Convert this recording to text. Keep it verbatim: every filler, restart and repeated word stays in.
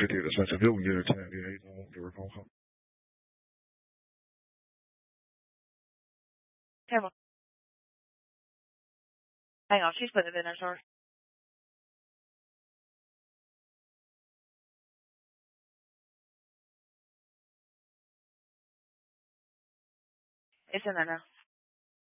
具體嘅信息，用嘢請你喺度就會放合。 聽冇？係我 shift 嘅邊sorry。Esa nana.